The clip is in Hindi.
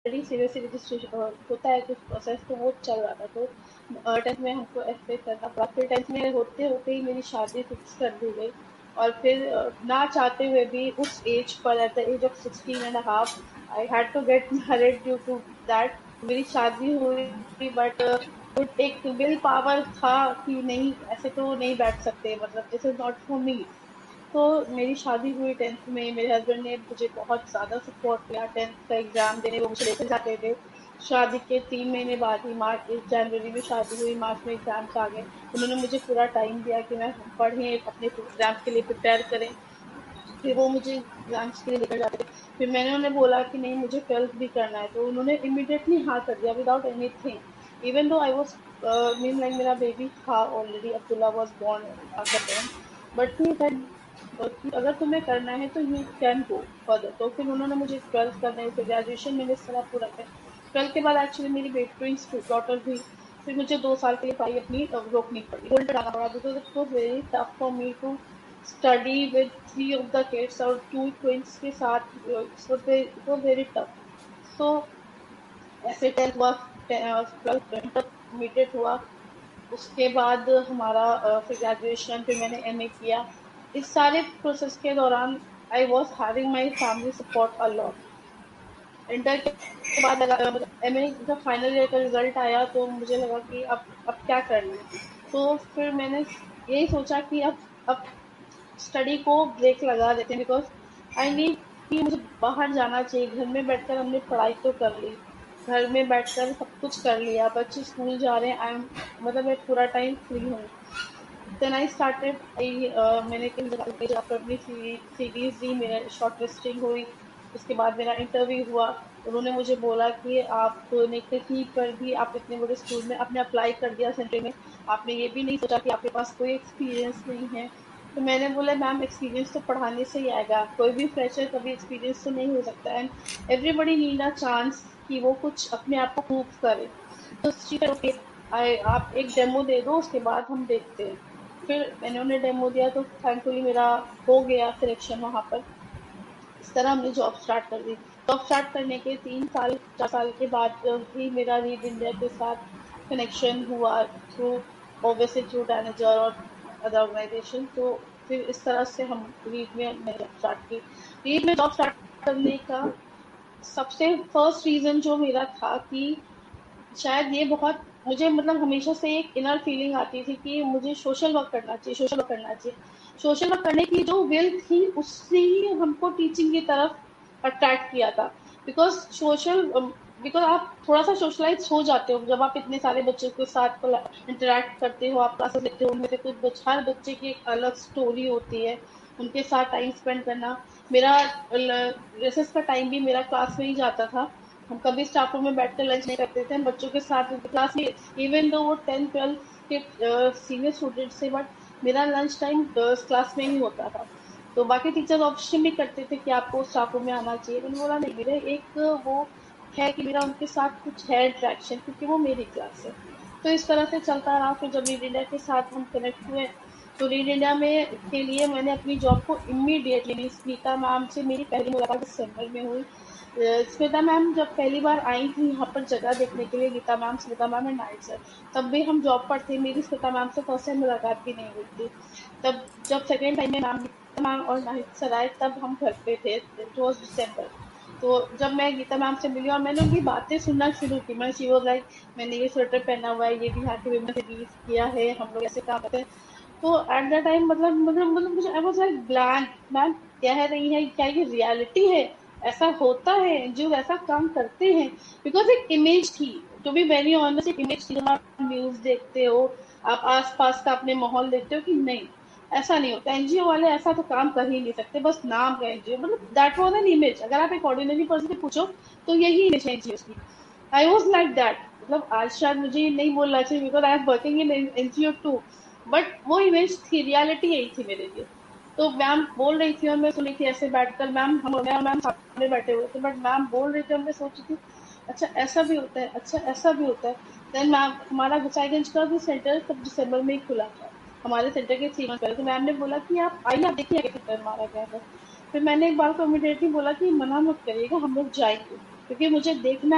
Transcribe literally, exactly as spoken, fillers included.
ऑलरेडी सीबीएसई रजिस्ट्रेशन होता है कुछ प्रोसेस, तो वो चल रहा था। तो टेंथ में हमको ऐसे करना पड़ा, फिर टेंथ में होते होते ही मेरी शादी फिक्स कर दी गई। और फिर अ, ना चाहते हुए भी उस as per, at the age of sixteen and half, I had to get married due to that. मेरी शादी हुई, बट गुड एक विल पावर था कि नहीं, ऐसे तो नहीं बैठ सकते, मतलब this is not for me. तो मेरी शादी हुई टेंथ में, मेरे हस्बैंड ने मुझे बहुत ज़्यादा सपोर्ट किया। टेंथ का एग्ज़ाम देने वो मुझे लेकर जाते थे। शादी के तीन महीने बाद ही, मार्च जनवरी में शादी हुई, मार्च में एग्ज़ाम्स आ गए। उन्होंने मुझे पूरा टाइम दिया कि मैं पढ़ें, अपने एग्ज़ाम्स के लिए प्रिपेयर करें। फिर वो मुझे एग्ज़ाम्स के लिए लेकर जाते थे। फिर मैंने उन्हें बोला कि नहीं, मुझे ट्वेल्थ भी करना है, तो उन्होंने इमीडिएटली हाँ कर दिया without anything. Even though I was mean like मेरा बेबी था already, Abdullah was born at the time, but he said, अ, कि अगर तुम्हें करना है तो यू कैन गो फर्दर। तो फिर उन्होंने मुझे ट्वेल्थ करने, फिर ग्रेजुएशन मैंने इस तरह पूरा किया। ट्वेल्थ के बाद एक्चुअली मेरी बेटी डॉटर हुई। फिर मुझे दो साल के लिए पढ़ाई अपनी अ, रोकनी पड़ी, होल्ड डालना पड़ा, because it was very tough for me to study with three of the kids और टू ट्विंस के साथ। It was very tough. सो ऐसे टेंथ हुआ, ट्वेल्थ इंटरमीडिएट हुआ, उसके बाद हमारा अ, फिर ग्रेजुएशन, फिर मैंने एमए किया। इस सारे प्रोसेस के दौरान I was having my family support a lot. Inter के बाद लगा, मतलब एमए जब फाइनल ईयर का रिजल्ट आया तो मुझे लगा कि अब अब क्या करना है। तो फिर मैंने यही सोचा कि अब अब स्टडी को ब्रेक लगा देते हैं, बिकॉज आई नीड कि मुझे बाहर जाना चाहिए। घर में बैठकर हमने पढ़ाई तो कर ली, घर में बैठकर सब कुछ कर लिया, बच्चे स्कूल जा रहे हैं, आई एम, मतलब मैं पूरा टाइम फ्री हूँ। देन आई स्टार्टेड, आई मैंने कई जगह कई जगह पर अपनी सीरीज दी, मेरा शॉर्ट लिस्टिंग हुई। उसके बाद मेरा इंटरव्यू हुआ। उन्होंने मुझे बोला कि आपने कहीं पर भी, आप इतने बड़े स्कूल में आपने अप्लाई कर दिया सेंटर में, आपने ये भी नहीं सोचा कि आपके पास कोई एक्सपीरियंस नहीं है। तो मैंने बोला मैम, एक्सपीरियंस तो पढ़ाने से ही आएगा, कोई भी फ्रेशर कभी एक्सपीरियंस तो नहीं हो सकता, and everybody need a chance कि वो कुछ अपने आप को प्रूव करे। तो शी सेड ओके, आप एक डेमो दे दो, उसके बाद हम देखते हैं। फिर मैंने उन्हें डेमो दिया, तो थैंकफुली मेरा हो गया सिलेक्शन वहां पर। इस तरह हमने जॉब स्टार्ट कर दी। जॉब स्टार्ट करने के तीन साल चार साल के बाद ही मेरा रीड इंडिया के साथ कनेक्शन हुआ, थ्रू ऑब्वियसली थ्रू मैनेजर और अदर ऑर्गेनाइजेशन। तो फिर इस तरह से हम रीड में मैंने जॉब स्टार्ट की। रीड में जॉब स्टार्ट करने का सबसे फर्स्ट रीजन जो मेरा था कि शायद ये बहुत मुझे, मतलब हमेशा से एक इनर फीलिंग आती थी कि मुझे सोशल वर्क करना चाहिए, सोशल वर्क करना चाहिए। सोशल वर्क करने की जो विल थी, उससे ही हमको टीचिंग की तरफ अट्रैक्ट किया था। बिकॉज सोशल बिकॉज आप थोड़ा सा सोशलाइज हो जाते हो जब आप इतने सारे बच्चों के साथ इंटरेक्ट करते हो, आप क्लासेस लेते हो, उनमें से कुछ बच, हर बच्चे की एक अलग स्टोरी होती है, उनके साथ टाइम स्पेंड करना। मेरा रिसेस का टाइम भी मेरा क्लास में ही जाता था। हम कभी स्टाफ रूम में बैठकर लंच नहीं करते थे, हम बच्चों के साथ क्लास में, इवन दो वो टेंथ ट्वेल्थ के सीनियर स्टूडेंट से, बट मेरा लंच टाइम क्लास में ही होता था। तो बाकी टीचर्स ऑप्शन भी करते थे कि आपको स्टाफ रूम में आना चाहिए, मैंने बोला नहीं, मेरे एक वो है कि मेरा उनके साथ कुछ है इंट्रैक्शन, क्योंकि वो मेरी क्लास है। तो इस तरह से चलता रहा। फिर जब रीड इंडिया के साथ हम कनेक्ट हुए, तो रीड इंडिया में के लिए मैंने अपनी जॉब को इमीडिएटली, स्मिता मैम से मेरी पहली मुलाकात दिसंबर में हुई। अ, स्मिता मैम जब पहली बार आई थी यहाँ पर जगह देखने के लिए, Gita ma'am, Smita ma'am and night sir, तब भी हम जॉब पर थे, मेरी स्मिता मैम से फर्स्ट टाइम मुलाकात भी नहीं हुई थी। तब जब सेकेंड टाइम में मैम, गीता मैम और नाहिद सर आए, तब हम घर पे थे, इट वॉज दिसंबर। तो जब मैं गीता मैम से मिली और मैंने उनकी बातें सुनना शुरू की, मैं शी वाज लाइक, मैंने ये स्वेटर पहना हुआ है, ये भी यहाँ के विमेन से यूज किया है, हम लोग ऐसे काम करते हैं। तो एट द टाइम, मतलब मतलब मतलब मुझे I was like blank, ma'am कह रही है, क्या ये रियलिटी है, ऐसा होता है, एनजीओ ऐसा काम करते हैं? बिकॉज एक इमेज थी, टू बी वेरी ऑनेस्ट, एक इमेज थी। जब आप न्यूज देखते हो, आप आसपास का अपने माहौल देखते हो कि नहीं, ऐसा नहीं होता, एनजीओ वाले ऐसा तो काम कर ही नहीं सकते, बस नाम का एनजीओ, मतलब दैट वाज एन इमेज। अगर आप एक ऑर्डिनरी पर्सन से पूछो तो यही इमेज है एनजीओ की। आई वाज लाइक दैट, मतलब आज शायद मुझे ये नहीं बोलना चाहिए, because I am working in NGO to, but वो इमेज थी, रियलिटी यही थी मेरे लिए। तो मैम बोल रही थी और मैं सुन रही थी ऐसे बैठकर, मैम हम मैं और मैम सामने बैठे हुए थे, बट मैम बोल रही थी और मैं सोच रही थी अच्छा ऐसा भी होता है, अच्छा ऐसा भी होता है। देन मैम, हमारा गोसाईगंज का भी सेंटर तब दिसंबर में ही खुला था, हमारे सेंटर के थ्री मंथ पहले। तो मैम ने बोला कि आप आइए, आप देखिए आगे सेंटर हमारा क्या है। फिर मैंने एक बार को इमीडिएटली बोला कि मना मत करिएगा, हम लोग जाएंगे, क्योंकि मुझे देखना